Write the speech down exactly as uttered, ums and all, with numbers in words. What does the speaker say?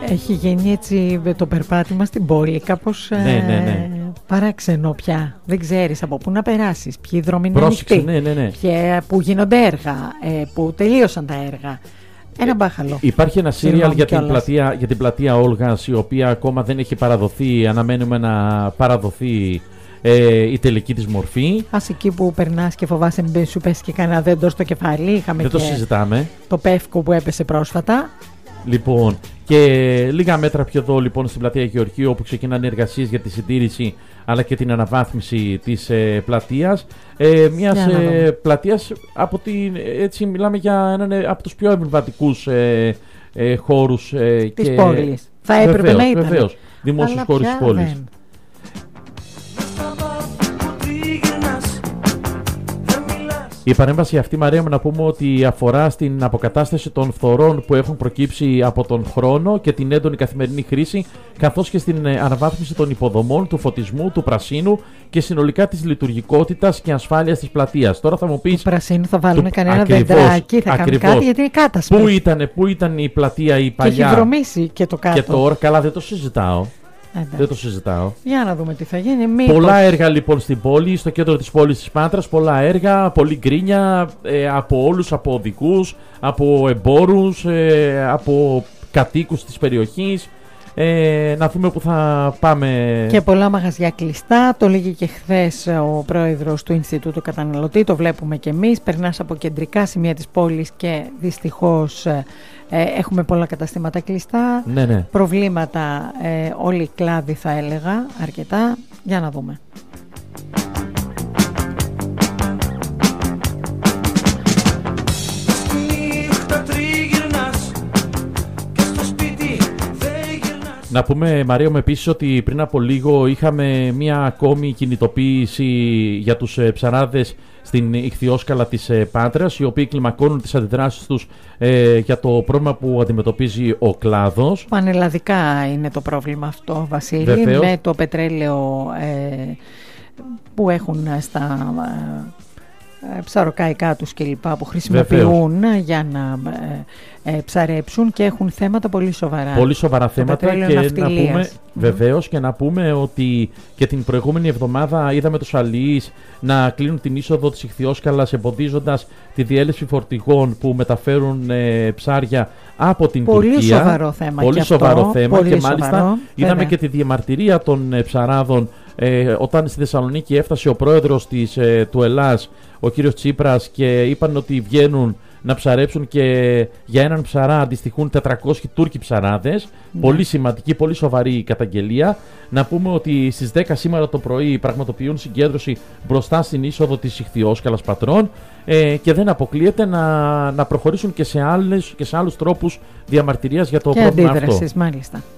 Έχει γίνει έτσι το περπάτημα στην πόλη κάπως ναι, ναι, ναι. ε, παράξενο πια. Δεν ξέρεις από πού να περάσεις, ποιοι δρόμοι είναι ανοιχτοί, ναι, ναι, ναι. που γίνονται έργα, ε, που τελείωσαν τα έργα. Ένα μπάχαλο. Υπάρχει ένα σύριαλ για, την πλατεία, για την πλατεία Όλγας, η οποία ακόμα δεν έχει παραδοθεί. Αναμένουμε να παραδοθεί ε, η τελική της μορφή. Ας εκεί που περνάς και φοβάσαι μην σου πέσει και κανένα δέντρο στο κεφάλι. Είχαμε δεν και το συζητάμε. Το πεύκο που έπεσε πρόσφατα. Λοιπόν, και λίγα μέτρα πιο εδώ λοιπόν στην πλατεία Γεωργίου, όπου ξεκινάνε εργασίες για τη συντήρηση αλλά και την αναβάθμιση της ε, πλατείας. Ε, μιας ε, πλατείας, από την, έτσι μιλάμε για έναν ε, από τους πιο εμβληματικούς ε, ε, χώρους ε, της και... πόλης. Θα έπρεπε βεβαίως, να ήταν. Βεβαίως, δημόσιους χώρους της πόλης. Δεν. Η παρέμβαση αυτή, Μαρία μου, να πούμε ότι αφορά στην αποκατάσταση των φθορών που έχουν προκύψει από τον χρόνο και την έντονη καθημερινή χρήση, καθώς και στην αναβάθμιση των υποδομών, του φωτισμού, του πρασίνου και συνολικά της λειτουργικότητας και ασφάλειας της πλατείας. Τώρα θα μου πεις... Του πρασίνου θα βάλουν του... κανένα ακριβώς, δεντράκι, θα κάνουν κάτι γιατί είναι κάτασπρος. Πού ήταν, πού ήταν η πλατεία η παλιά. Και έχει βρωμίσει και το κάτω. Και τώρα, καλά, δεν το συζητάω. Εντάξει. Δεν το συζητάω. Για να δούμε τι θα γίνει. Μήπως... Πολλά έργα λοιπόν στην πόλη, στο κέντρο της πόλης της Πάτρας. Πολλά έργα, πολλή γκρίνια ε, από όλους, από οδικούς, από εμπόρους, ε, από κατοίκους της περιοχής. Ε, να δούμε που θα πάμε. Και πολλά μαγαζιά κλειστά. Το λέγει και χθες ο πρόεδρος του Ινστιτούτου Καταναλωτή. Το βλέπουμε και εμείς. Περνάς από κεντρικά σημεία της πόλης και δυστυχώς ε, έχουμε πολλά καταστήματα κλειστά. Ναι, ναι. Προβλήματα, ε, όλοι οι κλάδοι θα έλεγα, αρκετά. Για να δούμε. Να πούμε, Μαρία μου, επίσης ότι πριν από λίγο είχαμε μία ακόμη κινητοποίηση για τους ε, ψαράδες στην Ιχθυόσκαλα της ε, Πάτρας, οι οποίοι κλιμακώνουν τις αντιδράσεις τους ε, για το πρόβλημα που αντιμετωπίζει ο κλάδος. Πανελλαδικά είναι το πρόβλημα αυτό, Βασίλη, βεβαίως, με το πετρέλαιο ε, που έχουν στα... Ε, ψαροκαϊκά τους και λοιπά που χρησιμοποιούν βεβαίως για να ε, ε, ψαρέψουν και έχουν θέματα πολύ σοβαρά. Πολύ σοβαρά θέματα και να πούμε, mm. βεβαίως, και να πούμε ότι και την προηγούμενη εβδομάδα είδαμε τους αλληλείς να κλείνουν την είσοδο της Ιχθυόσκαλας, εμποδίζοντας τη διέλευση φορτηγών που μεταφέρουν ε, ψάρια από την πολύ Τουρκία. Σοβαρό θέμα πολύ και σοβαρό αυτό, θέμα πολύ και μάλιστα σοβαρό, είδαμε βέβαια. Και τη διαμαρτυρία των ε, ψαράδων ε, όταν στη Θεσσαλονίκη έφτασε ο πρόεδρος της, ε, του Ελλάς, ο κύριος Τσίπρας, και είπαν ότι βγαίνουν να ψαρέψουν και για έναν ψαρά αντιστοιχούν τετρακόσιοι Τούρκοι ψαράδες. Ναι. Πολύ σημαντική, πολύ σοβαρή καταγγελία. Να πούμε ότι στις δέκα σήμερα το πρωί πραγματοποιούν συγκέντρωση μπροστά στην είσοδο της Ιχθυόσκαλας Πατρών ε, και δεν αποκλείεται να, να προχωρήσουν και σε, άλλες, και σε άλλους τρόπους διαμαρτυρίας για το και πρόβλημα αυτό. Μάλιστα.